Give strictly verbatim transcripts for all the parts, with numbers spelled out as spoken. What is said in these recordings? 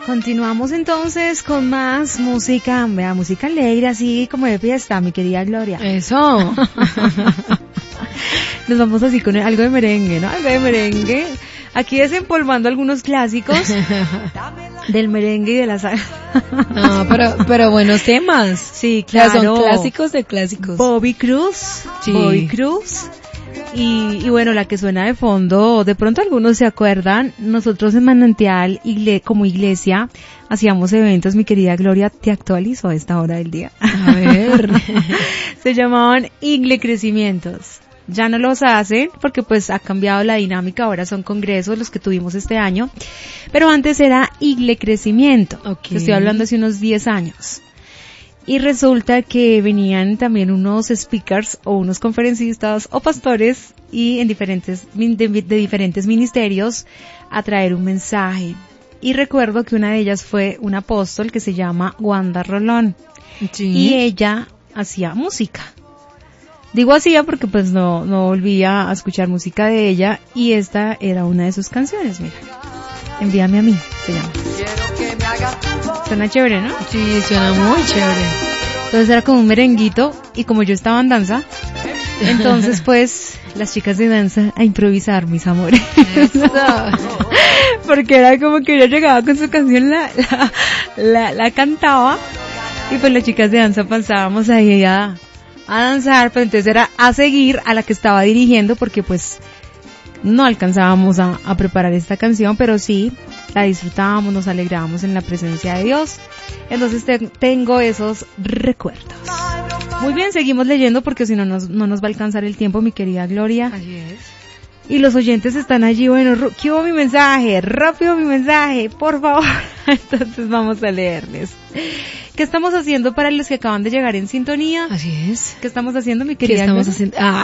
Continuamos entonces con más música, vea, música alegre, así como de fiesta, mi querida Gloria. Eso. Nos vamos así con algo de merengue, ¿no? Algo de merengue. Aquí desempolvando algunos clásicos del merengue y de la salsa. No, pero, pero buenos temas. Sí, claro. Ya son clásicos de clásicos. Bobby Cruz. Sí. Bobby Cruz. Y, y bueno, la que suena de fondo, de pronto algunos se acuerdan, nosotros en Manantial, igle, como iglesia, hacíamos eventos, mi querida Gloria, te actualizo a esta hora del día. A ver. Se llamaban Igle Crecimientos. Ya no los hacen porque pues ha cambiado la dinámica, ahora son congresos los que tuvimos este año, pero antes era Igle Crecimiento, okay. Te estoy hablando hace unos diez años. Y resulta que venían también unos speakers o unos conferencistas o pastores y en diferentes, de, de diferentes ministerios a traer un mensaje. Y recuerdo que una de ellas fue un apóstol que se llama Wanda Rolón. Sí. Y ella hacía música. Digo hacía porque pues no, no volvía a escuchar música de ella y esta era una de sus canciones, mira. Envíame a mí, se llama. Suena chévere, ¿no? Sí, suena muy chévere. Entonces era como un merenguito y como yo estaba en danza, entonces pues las chicas de danza a improvisar, mis amores. Eso. Porque era como que ella llegaba con su canción, la, la, la, la cantaba y pues las chicas de danza pasábamos ahí a, a danzar, pero entonces era a seguir a la que estaba dirigiendo porque pues no alcanzábamos a, a preparar esta canción, pero sí la disfrutábamos, nos alegrábamos en la presencia de Dios. Entonces te, tengo esos recuerdos. Muy bien, seguimos leyendo porque si no nos, no nos va a alcanzar el tiempo, mi querida Gloria. Así es. Y los oyentes están allí, bueno, ¿qué hubo mi mensaje? Rápido mi mensaje, por favor. Entonces vamos a leerles. ¿Qué estamos haciendo para los que acaban de llegar en sintonía? Así es. ¿Qué estamos haciendo, mi ¿Qué querida estamos Gloria? haciendo? Ah,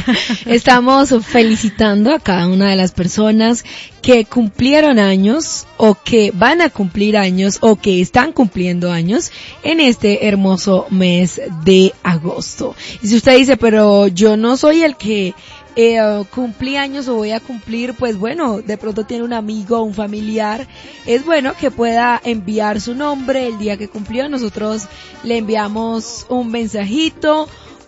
estamos felicitando a cada una de las personas que cumplieron años o que van a cumplir años o que están cumpliendo años en este hermoso mes de agosto. Y si usted dice, pero yo no soy el que Eh, cumplí años o voy a cumplir, pues bueno, de pronto tiene un amigo o un familiar, es bueno que pueda enviar su nombre el día que cumplió, nosotros le enviamos un mensajito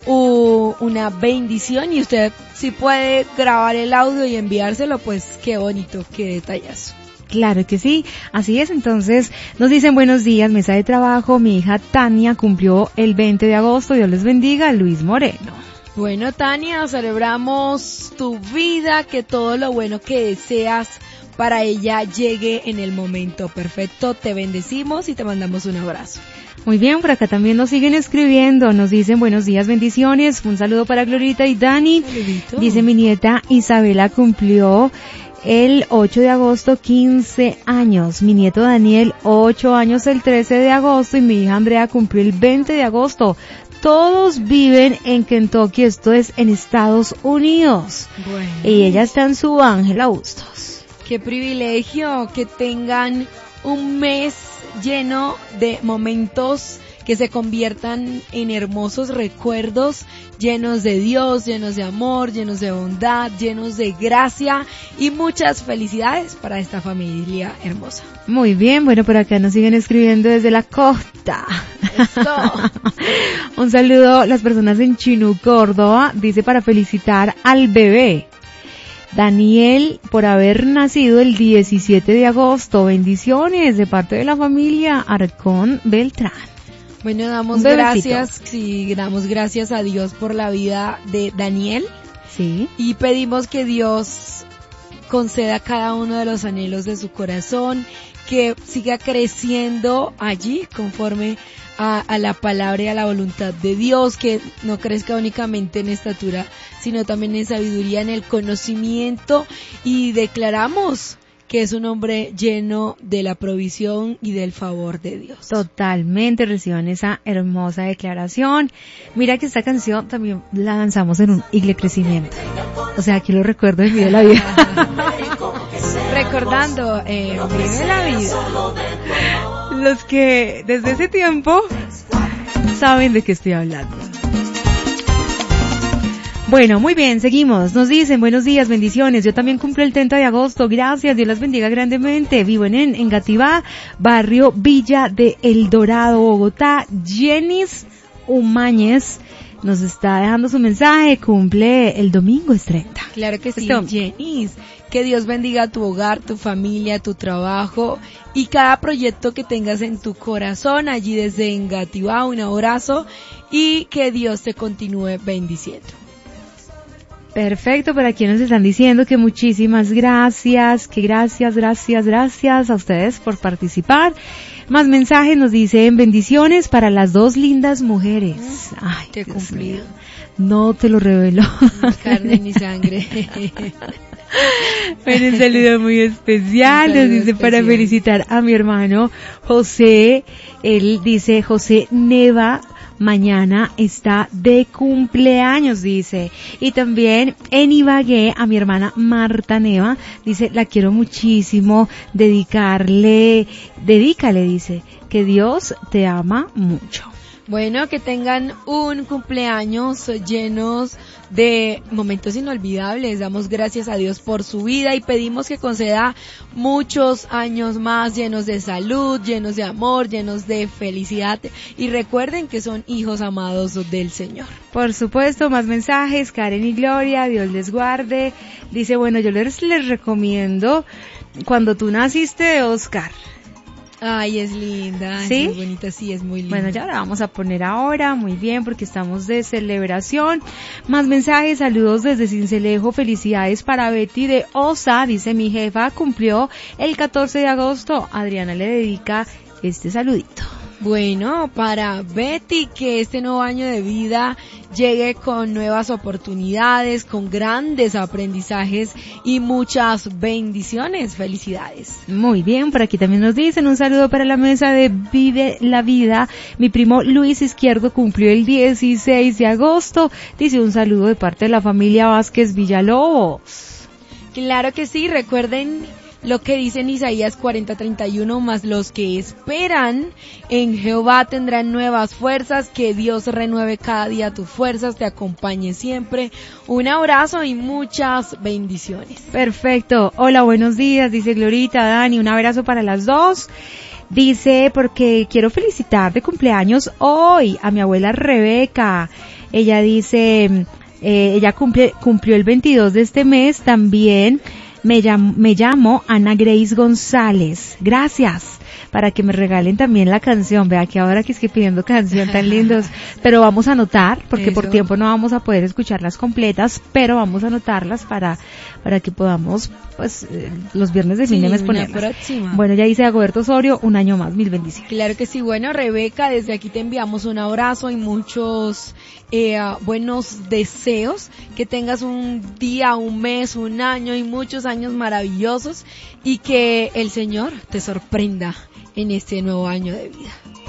o una bendición y usted si puede grabar el audio y enviárselo, pues qué bonito, qué detallazo. Claro que sí, así es. Entonces nos dicen buenos días, mesa de trabajo, mi hija Tania cumplió el veinte de agosto, Dios les bendiga, Luis Moreno. Bueno, Tania, celebramos tu vida, que todo lo bueno que deseas para ella llegue en el momento perfecto. Te bendecimos y te mandamos un abrazo. Muy bien, por acá también nos siguen escribiendo, nos dicen buenos días, bendiciones, un saludo para Glorita y Dani. Saludito. Dice mi nieta Isabela cumplió el ocho de agosto quince años, mi nieto Daniel ocho años el trece de agosto y mi hija Andrea cumplió el veinte de agosto. Todos viven en Kentucky, esto es en Estados Unidos. Bueno. Y ella está en su Ángela Bustos. Qué privilegio que tengan un mes lleno de momentos que se conviertan en hermosos recuerdos, llenos de Dios, llenos de amor, llenos de bondad, llenos de gracia y muchas felicidades para esta familia hermosa. Muy bien, bueno, por acá nos siguen escribiendo desde la costa. Esto. Un saludo a las personas en Chinú, Córdoba, dice para felicitar al bebé Daniel por haber nacido el diecisiete de agosto. Bendiciones de parte de la familia Arcón Beltrán. Bueno, damos gracias, sí, damos gracias a Dios por la vida de Daniel. Sí. Y pedimos que Dios conceda cada uno de los anhelos de su corazón, que siga creciendo allí conforme a, a la palabra y a la voluntad de Dios, que no crezca únicamente en estatura, sino también en sabiduría, en el conocimiento, y declaramos que es un hombre lleno de la provisión y del favor de Dios. Totalmente, reciban esa hermosa declaración. Mira que esta canción también la lanzamos en un Igle Crecimiento. O sea, aquí lo recuerdo en Vive la Vida. Recordando, eh, Vive la Vida. Los que desde ese tiempo saben de qué estoy hablando. Bueno, muy bien, seguimos. Nos dicen, buenos días, bendiciones. Yo también cumplo el treinta de agosto. Gracias, Dios las bendiga grandemente. Vivo en Engativá, barrio Villa de El Dorado, Bogotá. Jenis Umañez nos está dejando su mensaje. Cumple el domingo, es treinta. Claro que sí, Jenis. Que Dios bendiga tu hogar, tu familia, tu trabajo y cada proyecto que tengas en tu corazón allí desde Engativá. Un abrazo y que Dios te continúe bendiciendo. Perfecto, por aquí nos están diciendo que muchísimas gracias, que gracias, gracias, gracias a ustedes por participar. Más mensajes nos dicen bendiciones para las dos lindas mujeres. Ay, qué cumplido. No te lo revelo. Ni carne ni sangre. Bueno, un saludo muy especial, nos dice especial. Para felicitar a mi hermano José, él dice José Neva, mañana está de cumpleaños, dice. Y también en Ibagué a mi hermana Marta Neva, dice, la quiero muchísimo, dedicarle, dedícale, dice, que Dios te ama mucho. Bueno, que tengan un cumpleaños llenos de momentos inolvidables. Damos gracias a Dios por su vida y pedimos que conceda muchos años más llenos de salud, llenos de amor, llenos de felicidad. Y recuerden que son hijos amados del Señor. Por supuesto, más mensajes. Karen y Gloria, Dios les guarde. Dice, bueno, yo les, les recomiendo Cuando tú naciste de Oscar. Ay, es linda, ¿sí? Es muy bonita, sí, es muy linda. Bueno, ya la vamos a poner ahora, muy bien, porque estamos de celebración. Más mensajes, saludos desde Cincelejo, felicidades para Betty de Osa, dice mi jefa, cumplió el catorce de agosto, Adriana le dedica este saludito. Bueno, para Betty, que este nuevo año de vida llegue con nuevas oportunidades, con grandes aprendizajes y muchas bendiciones. Felicidades. Muy bien, por aquí también nos dicen un saludo para la mesa de Vive la Vida. Mi primo Luis Izquierdo cumplió el dieciséis de agosto. Dice un saludo de parte de la familia Vázquez Villalobos. Claro que sí, recuerden lo que dice en Isaías cuarenta treinta y uno, más los que esperan en Jehová tendrán nuevas fuerzas, que Dios renueve cada día tus fuerzas, te acompañe siempre. Un abrazo y muchas bendiciones. Perfecto. Hola, buenos días, dice Glorita, Dani, un abrazo para las dos. Dice, porque quiero felicitar de cumpleaños hoy a mi abuela Rebeca. Ella dice, eh, ella cumple, cumplió el veintidós de este mes también. Me llamo, me llamo Ana Grace González. Gracias. Para que me regalen también la canción. Vea que ahora que es que pidiendo canción tan lindos. Pero vamos a anotar, porque Eso. por tiempo no vamos a poder escucharlas completas, pero vamos a anotarlas para, para que podamos, pues, eh, los viernes de fin de mes ponerlas. Próxima. Bueno, ya dice Agoberto Osorio, un año más, mil bendiciones. Claro que sí. Bueno, Rebeca, desde aquí te enviamos un abrazo y muchos eh, buenos deseos. Que tengas un día, un mes, un año y muchos años maravillosos y que el Señor te sorprenda en este nuevo año de vida.